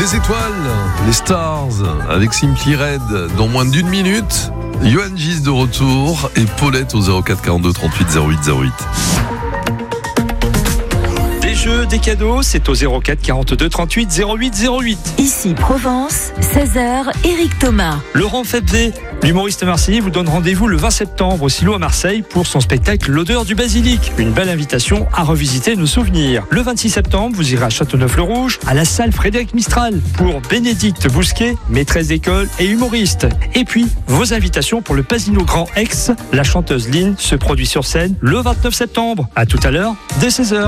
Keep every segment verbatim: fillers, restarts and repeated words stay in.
Les étoiles, les stars, avec Simply Red dans moins d'une minute. Johan Gis de retour et Paulette au zéro quatre quarante-deux trente-huit zéro huit zéro huit. Des jeux, des cadeaux, c'est au zéro quatre quarante-deux trente-huit zéro huit zéro huit. Ici Provence, seize heures, Éric Thomas. Laurent Febvre, l'humoriste marseillais, vous donne rendez-vous le vingt septembre au Silo à Marseille pour son spectacle L'odeur du basilic. Une belle invitation à revisiter nos souvenirs. Le vingt-six septembre, vous irez à Châteauneuf-le-Rouge, à la salle Frédéric Mistral pour Bénédicte Bousquet, maîtresse d'école et humoriste. Et puis, vos invitations pour le Pasino Grand Ex. La chanteuse Lynn se produit sur scène le vingt-neuf septembre. À tout à l'heure, dès seize heures.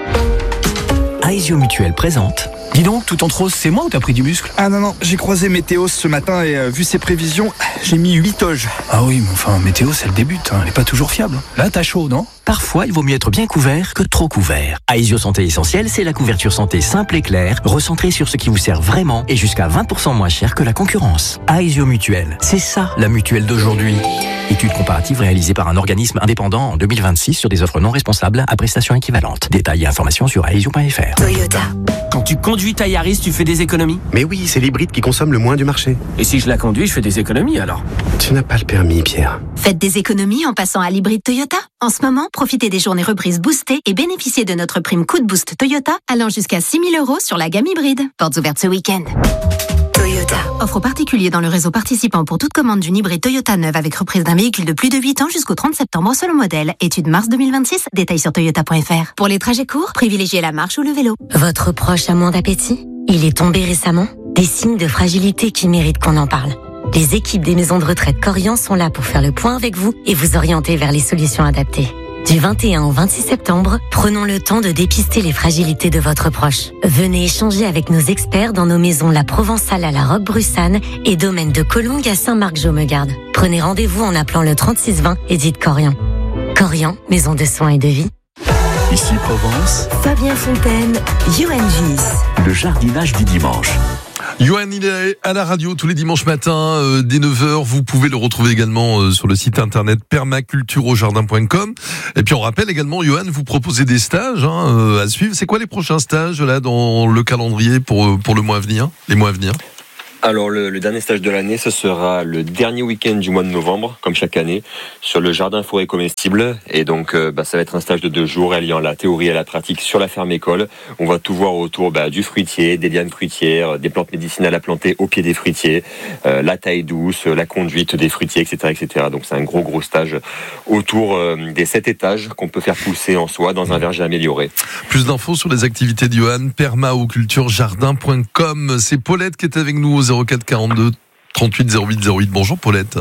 Aesio Mutuel présente. Dis donc, tout en rose, c'est moi ou t'as pris du muscle? Ah non, non, j'ai croisé Météos ce matin et euh, vu ses prévisions, j'ai mis huit toges. Ah oui, mais enfin, Météos, elle débute, hein, elle est pas toujours fiable. Là, t'as chaud, non? Parfois, il vaut mieux être bien couvert que trop couvert. Aesio Santé Essentielle, c'est la couverture santé simple et claire, recentrée sur ce qui vous sert vraiment et jusqu'à vingt pour cent moins cher que la concurrence. Aesio Mutuel, c'est ça, la mutuelle d'aujourd'hui. Étude comparative réalisée par un organisme indépendant en deux mille vingt-six sur des offres non responsables à prestations équivalentes. Détails et informations sur aesio point f r. Toyota. Quand tu conduis ta Yaris, tu fais des économies? Mais oui, c'est l'hybride qui consomme le moins du marché. Et si je la conduis, je fais des économies alors? Tu n'as pas le permis, Pierre. Faites des économies en passant à l'hybride Toyota. En ce moment, profitez des journées reprises boostées et bénéficiez de notre prime coup de boost Toyota allant jusqu'à six mille euros sur la gamme hybride. Portes ouvertes ce week-end. Toyota. Offre aux particuliers dans le réseau participant pour toute commande d'une hybride Toyota neuve avec reprise d'un véhicule de plus de huit ans jusqu'au trente septembre selon modèle. Étude mars deux mille vingt-six. Détails sur toyota point f r. Pour les trajets courts, privilégiez la marche ou le vélo. Votre proche a moins d'appétit? Il est tombé récemment? Des signes de fragilité qui méritent qu'on en parle. Les équipes des maisons de retraite Corian sont là pour faire le point avec vous et vous orienter vers les solutions adaptées. Du vingt et un au vingt-six septembre, prenons le temps de dépister les fragilités de votre proche. Venez échanger avec nos experts dans nos maisons La Provençale à la Roque-Brussanne et Domaine de Collongue à Saint-Marc-Jomegarde. Prenez rendez-vous en appelant le trente-six vingt et dites Corian. Corian, maison de soins et de vie. Ici Provence, Fabien Fontaine, Johan Gis. le jardinage du dimanche. Johan, il est à la radio tous les dimanches matins euh, dès neuf heures. Vous pouvez le retrouver également euh, sur le site internet permaculture au jardin point com. Et puis on rappelle également, Johan, vous proposez des stages hein, euh, à suivre. C'est quoi les prochains stages là dans le calendrier pour pour le mois à venir, les mois à venir? Alors le, le dernier stage de l'année, ce sera le dernier week-end du mois de novembre, comme chaque année, sur le jardin forêt comestible. Et donc euh, bah, ça va être un stage de deux jours alliant la théorie et la pratique sur la ferme école. On va tout voir autour bah, du fruitier, des lianes fruitières, des plantes médicinales à planter au pied des fruitiers, euh, la taille douce, la conduite des fruitiers, et cetera, et cetera. Donc c'est un gros gros stage autour euh, des sept étages qu'on peut faire pousser en soi dans un verger amélioré. Plus d'infos sur les activités de Johan, permaculture jardin point com. C'est Paulette qui est avec nous au zéro quatre quarante-deux trente-huit zéro huit zéro huit. Bonjour Paulette.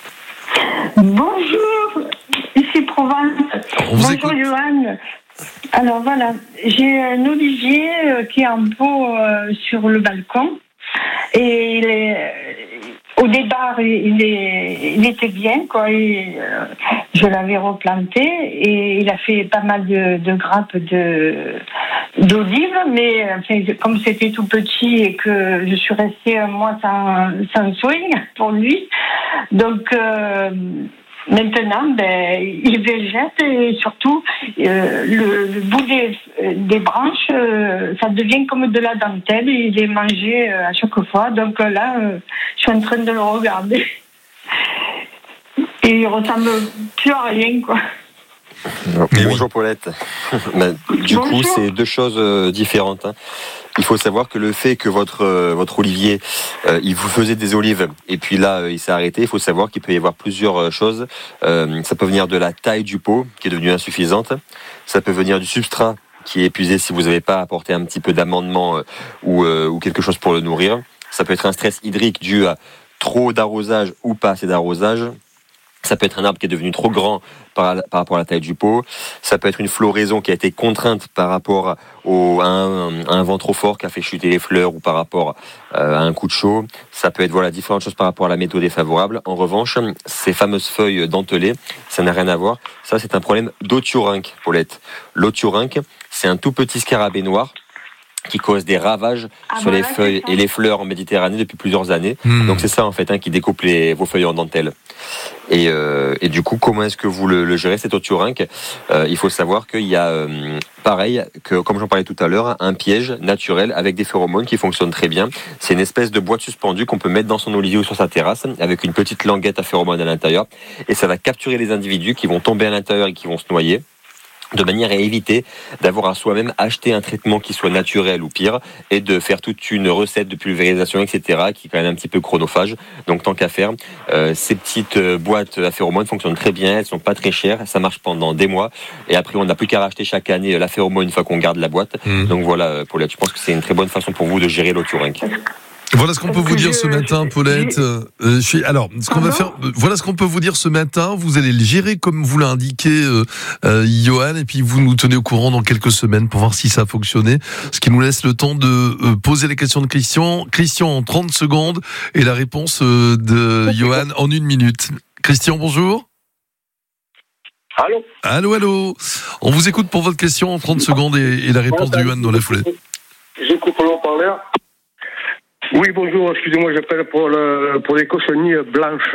Bonjour, ici Provence. On vous Bonjour écoute. Johan. Alors voilà, j'ai un olivier euh, qui est en pot euh, sur le balcon et il est, au départ il, est, il était bien quoi. Et, euh, je l'avais replanté et il a fait pas mal de, de grappes de d'olives, mais enfin, comme c'était tout petit et que je suis restée un mois sans, sans soin pour lui, donc euh, maintenant ben, il végète et surtout euh, le, le bout des, des branches euh, ça devient comme de la dentelle et il est mangé euh, à chaque fois, donc euh, là euh, je suis en train de le regarder et il ressemble plus à rien quoi. Mais Bonjour oui. Paulette. Ben, du Bonjour. coup, c'est deux choses euh, différentes. Hein. Il faut savoir que le fait que votre euh, votre olivier, euh, il vous faisait des olives et puis là, euh, il s'est arrêté. Il faut savoir qu'il peut y avoir plusieurs euh, choses. Euh, ça peut venir de la taille du pot qui est devenue insuffisante. Ça peut venir du substrat qui est épuisé si vous n'avez pas apporté un petit peu d'amendement euh, ou euh, ou quelque chose pour le nourrir. Ça peut être un stress hydrique dû à trop d'arrosage ou pas assez d'arrosage. Ça peut être un arbre qui est devenu trop grand par, par rapport à la taille du pot. Ça peut être une floraison qui a été contrainte par rapport au, à, un, à un vent trop fort qui a fait chuter les fleurs ou par rapport euh, à un coup de chaud. Ça peut être voilà, différentes choses par rapport à la météo défavorable. En revanche, ces fameuses feuilles dentelées, ça n'a rien à voir. Ça, c'est un problème d'otiorynque, Paulette. L'otiorynque, c'est un tout petit scarabée noir qui cause des ravages Ah sur bah les là, feuilles c'est et les fleurs en Méditerranée depuis plusieurs années. Mmh. Donc c'est ça en fait hein, qui découpe les, vos feuilles en dentelle. Et, euh, et du coup, comment est-ce que vous le, le gérez cet oturynque euh, Il faut savoir qu'il y a, euh, pareil, que comme j'en parlais tout à l'heure, un piège naturel avec des phéromones qui fonctionnent très bien. C'est une espèce de boîte suspendue qu'on peut mettre dans son olivier ou sur sa terrasse avec une petite languette à phéromones à l'intérieur. Et ça va capturer les individus qui vont tomber à l'intérieur et qui vont se noyer, de manière à éviter d'avoir à soi-même acheter un traitement qui soit naturel ou pire, et de faire toute une recette de pulvérisation, et cetera, qui est quand même un petit peu chronophage. Donc tant qu'à faire, euh, ces petites boîtes à phéromones fonctionnent très bien, elles sont pas très chères, ça marche pendant des mois, et après on n'a plus qu'à racheter chaque année la phéromone une fois qu'on garde la boîte. Mmh. Donc voilà, Paulette, je pense que c'est une très bonne façon pour vous de gérer l'oturynque. Voilà ce qu'on peut vous dire ce matin, Paulette. Euh, je suis, alors, ce qu'on va faire, voilà ce qu'on peut vous dire ce matin. Vous allez le gérer comme vous l'a indiqué euh, euh, Johan, et puis vous nous tenez au courant dans quelques semaines pour voir si ça a fonctionné. Ce qui nous laisse le temps de euh, poser les questions de Christian. Christian en trente secondes et la réponse euh, de Johan en une minute. Christian, bonjour. Allô. Allô, allô. On vous écoute pour votre question en trente secondes et, et la réponse de Johan dans la foulée. J'écoute le haut-parleur. Oui, bonjour, excusez-moi, j'appelle pour, le, pour les cochonniers blanches.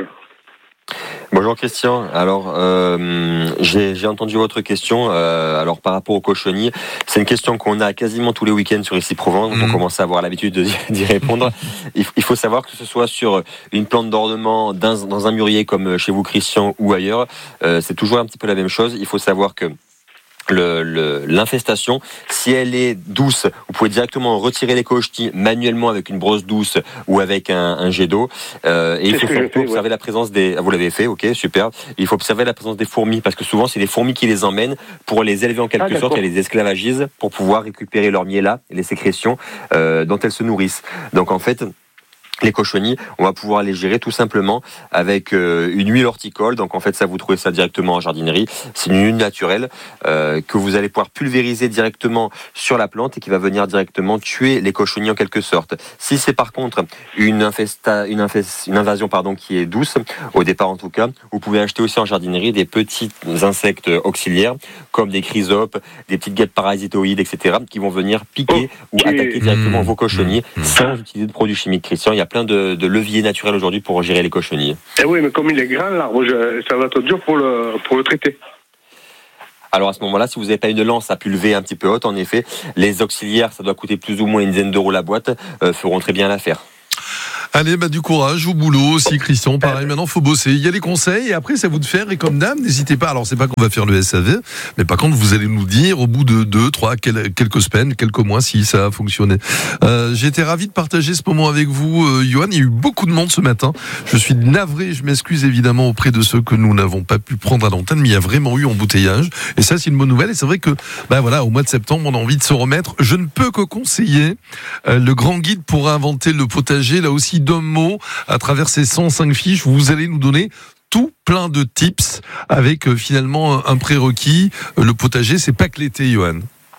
Bonjour Christian, alors euh, j'ai, j'ai entendu votre question, euh, alors par rapport aux cochonniers, c'est une question qu'on a quasiment tous les week-ends sur Ici Provence, donc mmh. on commence à avoir l'habitude de, d'y répondre. Il, il faut savoir que ce soit sur une plante d'ornement, dans, dans un mûrier comme chez vous Christian ou ailleurs, euh, c'est toujours un petit peu la même chose. Il faut savoir que Le, le, l'infestation, si elle est douce, vous pouvez directement retirer les cochenilles manuellement avec une brosse douce ou avec un, un jet d'eau. Euh, et c'est il faut surtout fait, observer ouais. la présence des. Vous l'avez fait, ok, super. Il faut observer la présence des fourmis parce que souvent c'est les fourmis qui les emmènent pour les élever en quelque ah, sorte et les esclavagisent pour pouvoir récupérer leur miel là, les sécrétions euh, dont elles se nourrissent. Donc en fait. Les cochonnies, on va pouvoir les gérer tout simplement avec euh, une huile horticole. Donc en fait, ça vous trouvez ça directement en jardinerie. C'est une huile naturelle euh, que vous allez pouvoir pulvériser directement sur la plante et qui va venir directement tuer les cochonnies en quelque sorte. Si c'est par contre une, infesta, une, infest, une invasion pardon qui est douce, au départ en tout cas, vous pouvez acheter aussi en jardinerie des petits insectes auxiliaires comme des chrysopes, des petites guêpes parasitoïdes, et cetera, qui vont venir piquer okay. ou attaquer directement mmh. vos cochonnies mmh. sans utiliser de produits chimiques. Christian, il y a plein de, de leviers naturels aujourd'hui pour gérer les cochonniers. Eh oui, mais comme il est grand, l'arbre, ça va être dur pour le, pour le traiter. Alors à ce moment-là, si vous n'avez pas une lance à pulver un petit peu haute, en effet, les auxiliaires, ça doit coûter plus ou moins une dizaine d'euros la boîte, euh, feront très bien l'affaire. Allez, bah, du courage au boulot aussi, Christian. Pareil, maintenant, faut bosser. Il y a les conseils et après, c'est à vous de faire. Et comme d'hab, n'hésitez pas. Alors, c'est pas qu'on va faire le S A V, mais par contre, vous allez nous dire au bout de deux, trois, quelques semaines, quelques mois, si ça a fonctionné. Euh, j'ai été ravi de partager ce moment avec vous, euh, Johan. Il y a eu beaucoup de monde ce matin. Je suis navré. Je m'excuse évidemment auprès de ceux que nous n'avons pas pu prendre à l'antenne, mais il y a vraiment eu embouteillage. Et ça, c'est une bonne nouvelle. Et c'est vrai que, bah voilà, au mois de septembre, on a envie de se remettre. Je ne peux que conseiller euh, le grand guide pour inventer le potager. Là aussi, d'un mot, à travers ces cent cinq fiches, vous allez nous donner tout plein de tips avec euh, finalement un prérequis. Euh, le potager, c'est pas que l'été, Johan.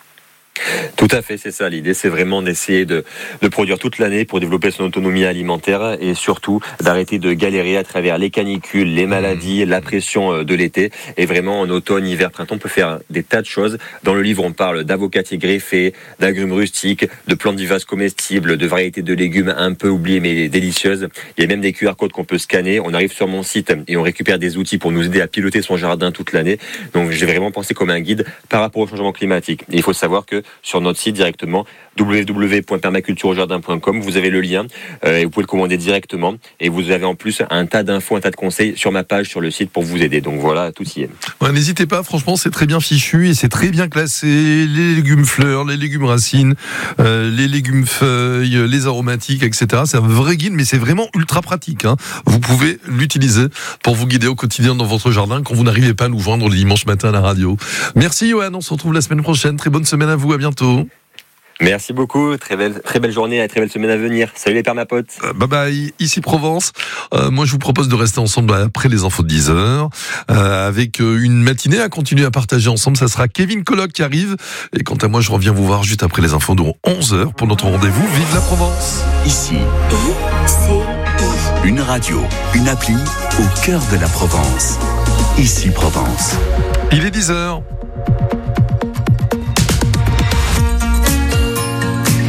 Tout à fait, c'est ça. L'idée, c'est vraiment d'essayer de, de produire toute l'année pour développer son autonomie alimentaire et surtout d'arrêter de galérer à travers les canicules, les maladies, la pression de l'été. Et vraiment, en automne, hiver, printemps, on peut faire des tas de choses. Dans le livre, on parle d'avocatiers greffés, d'agrumes rustiques, de plantes vivaces comestibles, de variétés de légumes un peu oubliées mais délicieuses. Il y a même des Q R codes qu'on peut scanner. On arrive sur mon site et on récupère des outils pour nous aider à piloter son jardin toute l'année. Donc, j'ai vraiment pensé comme un guide par rapport au changement climatique. Et il faut savoir que sur notre site directement, w w w point permaculture au jardin point com, vous avez le lien euh, et vous pouvez le commander directement et vous avez en plus un tas d'infos, un tas de conseils sur ma page sur le site pour vous aider. Donc voilà, tout y est. Ouais, n'hésitez pas, franchement c'est très bien fichu et c'est très bien classé. Les légumes fleurs, les légumes racines, euh, les légumes feuilles, les aromatiques, et cetera. C'est un vrai guide, mais c'est vraiment ultra pratique, hein. Vous pouvez l'utiliser pour vous guider au quotidien dans votre jardin quand vous n'arrivez pas à nous joindre le dimanche matin à la radio. Merci Johan, on se retrouve la semaine prochaine. Très bonne semaine à vous, à bientôt. Merci beaucoup, très belle, très belle journée et très belle semaine à venir. Salut les permapotes. Euh, bye bye, ici Provence. Euh, moi je vous propose de rester ensemble après les infos de dix heures, euh, avec une matinée à continuer à partager ensemble. Ça sera Kevin Colloc qui arrive. Et quant à moi, je reviens vous voir juste après les infos de onze heures pour notre rendez-vous. Vive la Provence. Ici, une radio, une appli au cœur de la Provence. Ici Provence. Il est dix heures.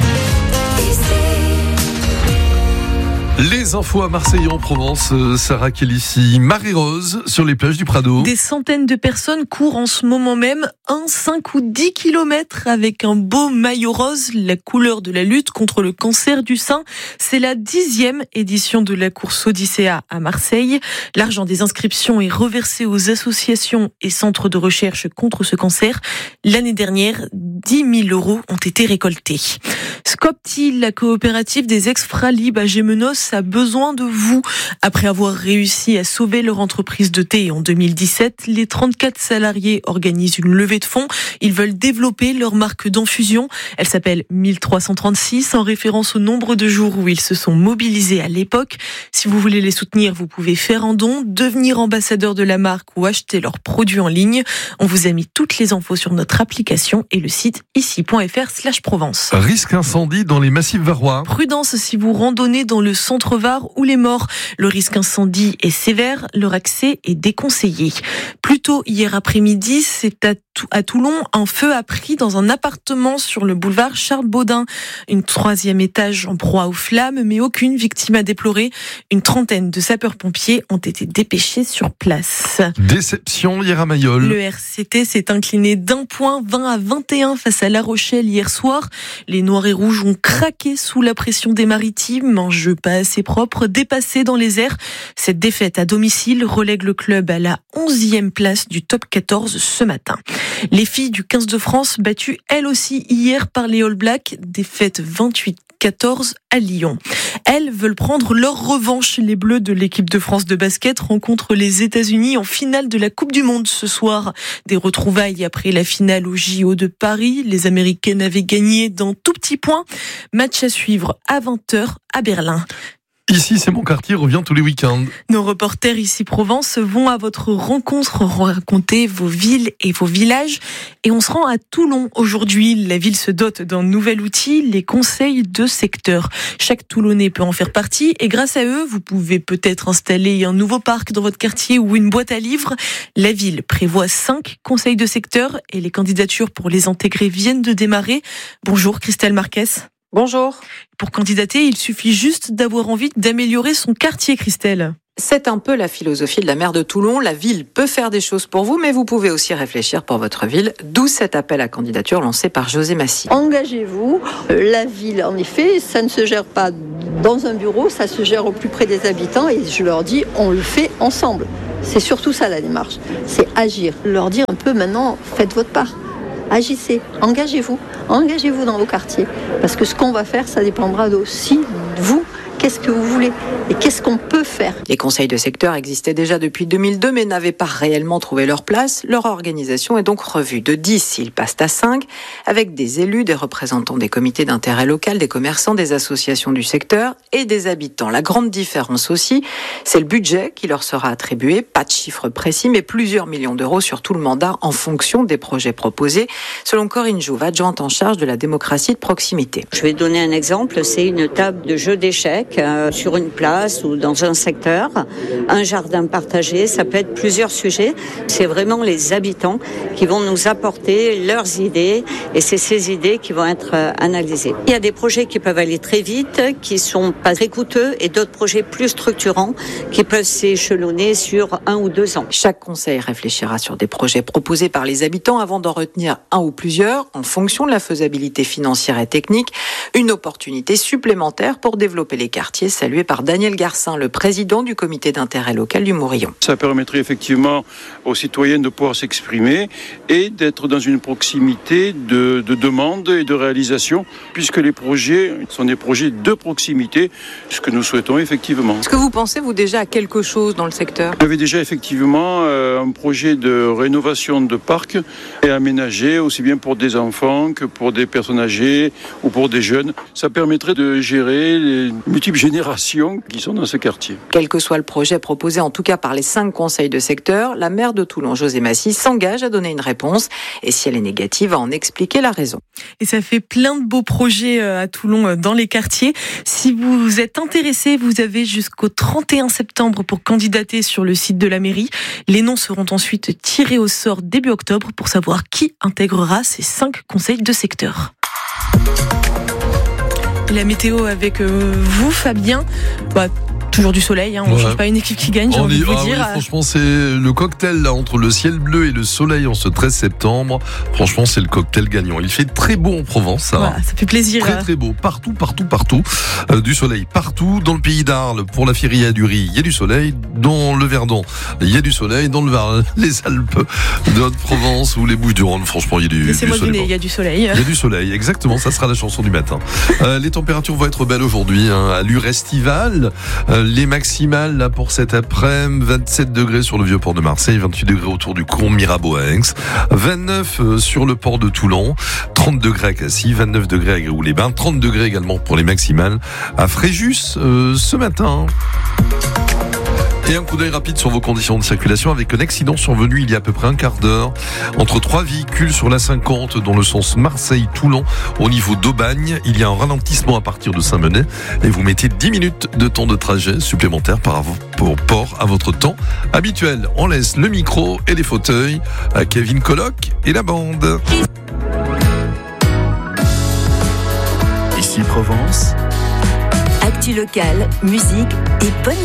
Les infos à Marseille et en Provence, Sarah Kélissi, marée rose sur les plages du Prado. Des centaines de personnes courent en ce moment même un, cinq ou dix kilomètres avec un beau maillot rose, la couleur de la lutte contre le cancer du sein. C'est la dixième édition de la course Odyssea à Marseille. L'argent des inscriptions est reversé aux associations et centres de recherche contre ce cancer. L'année dernière, dix mille euros ont été récoltés. Scopti, la coopérative des ex-Fralib à Gémenos, a besoin de vous. Après avoir réussi à sauver leur entreprise de thé en deux mille dix-sept, les trente-quatre salariés organisent une levée de fonds. Ils veulent développer leur marque d'infusion. Elle s'appelle mille trois cent trente-six, en référence au nombre de jours où ils se sont mobilisés à l'époque. Si vous voulez les soutenir, vous pouvez faire un don, devenir ambassadeur de la marque ou acheter leurs produits en ligne. On vous a mis toutes les infos sur notre application et le site ici.fr slash Provence. Risque incendie dans les massifs varois. Prudence si vous randonnez dans le centre Var ou les Morts. Le risque incendie est sévère, leur accès est déconseillé. Plus tôt hier après-midi, c'est à, à Toulon, un feu a pris dans un appartement sur le boulevard Charles Baudin. Une troisième étage en proie aux flammes, mais aucune victime à déplorer. Une trentaine de sapeurs-pompiers ont été dépêchés sur place. Déception hier à Mayol. Le R C T s'est incliné d'un point, vingt à vingt et un face à La Rochelle hier soir. Les Noirs et Rouges ont craqué sous la pression des Maritimes. Un jeu pas assez propre, dépassé dans les airs. Cette défaite à domicile relègue le club à la onzième place du top quatorze ce matin. Les filles du quinze de France battues elles aussi hier par les All Blacks, défaite vingt-huit quatorze à Lyon. Elles veulent prendre leur revanche. Les Bleus de l'équipe de France de basket rencontrent les États-Unis en finale de la Coupe du Monde ce soir. Des retrouvailles après la finale au J O de Paris. Les Américaines avaient gagné d'un tout petit point. Match à suivre à vingt heures à Berlin. Ici, c'est mon quartier, revient tous les week-ends. Nos reporters ici Provence vont à votre rencontre raconter vos villes et vos villages. Et on se rend à Toulon aujourd'hui. La ville se dote d'un nouvel outil, les conseils de secteur. Chaque Toulonnais peut en faire partie et grâce à eux, vous pouvez peut-être installer un nouveau parc dans votre quartier ou une boîte à livres. La ville prévoit cinq conseils de secteur et les candidatures pour les intégrer viennent de démarrer. Bonjour Christelle Marquez. Bonjour. Pour candidater, il suffit juste d'avoir envie d'améliorer son quartier, Christelle. C'est un peu la philosophie de la maire de Toulon. La ville peut faire des choses pour vous, mais vous pouvez aussi réfléchir pour votre ville. D'où cet appel à candidature lancé par José Massy. Engagez-vous. La ville, en effet, ça ne se gère pas dans un bureau, ça se gère au plus près des habitants. Et je leur dis, on le fait ensemble. C'est surtout ça la démarche. C'est agir. Leur dire un peu maintenant, faites votre part. Agissez, engagez-vous, engagez-vous dans vos quartiers. Parce que ce qu'on va faire, ça dépendra aussi de vous. Qu'est-ce que vous voulez et qu'est-ce qu'on peut faire? Les conseils de secteur existaient déjà depuis deux mille deux mais n'avaient pas réellement trouvé leur place. Leur organisation est donc revue. De dix, ils passent à cinq, avec des élus, des représentants des comités d'intérêt local, des commerçants, des associations du secteur et des habitants. La grande différence aussi, c'est le budget qui leur sera attribué. Pas de chiffre précis, mais plusieurs millions d'euros sur tout le mandat en fonction des projets proposés, selon Corinne Jouve, adjointe en charge de la démocratie de proximité. Je vais donner un exemple, c'est une table de jeu d'échecs sur une place ou dans un secteur, un jardin partagé, ça peut être plusieurs sujets. C'est vraiment les habitants qui vont nous apporter leurs idées et c'est ces idées qui vont être analysées. Il y a des projets qui peuvent aller très vite, qui sont pas très coûteux et d'autres projets plus structurants qui peuvent s'échelonner sur un ou deux ans. Chaque conseil réfléchira sur des projets proposés par les habitants avant d'en retenir un ou plusieurs en fonction de la faisabilité financière et technique. Une opportunité supplémentaire pour développer les quartier, salué par Daniel Garcin, le président du comité d'intérêt local du Morillon. Ça permettrait effectivement aux citoyens de pouvoir s'exprimer et d'être dans une proximité de, de demande et de réalisation, puisque les projets sont des projets de proximité, ce que nous souhaitons effectivement. Est-ce que vous pensez, vous, déjà à quelque chose dans le secteur? Il y avait déjà effectivement euh, un projet de rénovation de parcs et aménagé, aussi bien pour des enfants que pour des personnes âgées ou pour des jeunes. Ça permettrait de gérer les multiples générations qui sont dans ce quartier. Quel que soit le projet proposé, en tout cas par les cinq conseils de secteur, la maire de Toulon, José Massy, s'engage à donner une réponse et si elle est négative, à en expliquer la raison. Et ça fait plein de beaux projets à Toulon dans les quartiers. Si vous êtes intéressé, vous avez jusqu'au trente et un septembre pour candidater sur le site de la mairie. Les noms seront ensuite tirés au sort début octobre pour savoir qui intégrera ces cinq conseils de secteur. Et la météo avec euh, vous, Fabien. Bah, toujours du soleil, hein, on ne ouais. change pas une équipe qui gagne, j'ai on envie dit, de vous ah dire. Oui, franchement, c'est le cocktail là, entre le ciel bleu et le soleil en ce treize septembre. Franchement, c'est le cocktail gagnant. Il fait très beau en Provence, ça. Voilà, ça fait plaisir. Très très beau, partout, partout, partout. Euh, du soleil partout. Dans le pays d'Arles, pour la Feria du Riz, il y a du soleil. Dans le Verdon, il y a du soleil. Dans le Var, les Alpes de Haute-Provence ou les Bouches-du-Rhône, franchement, il y a du, du soleil. soleil. Il y a du soleil. Il y a du soleil, exactement. Ça sera la chanson du matin. Euh, les températures vont être belles aujourd'hui, hein, à l'Ure estivale. Euh, les maximales là pour cet après-midi, vingt-sept degrés sur le Vieux-Port de Marseille, vingt-huit degrés autour du Cours Mirabeau à Aix, vingt-neuf sur le port de Toulon, trente degrés à Cassis, vingt-neuf degrés à Gréoux-les-Bains, trente degrés également pour les maximales à Fréjus euh, ce matin. Et un coup d'œil rapide sur vos conditions de circulation avec un accident survenu il y a à peu près un quart d'heure entre trois véhicules sur la cinquante dans le sens Marseille-Toulon au niveau d'Aubagne. Il y a un ralentissement à partir de Saint-Menet et vous mettez dix minutes de temps de trajet supplémentaire par rapport à votre temps habituel. On laisse le micro et les fauteuils à Kevin Colloc et la bande. Ici Provence. Actu locale, musique et bonne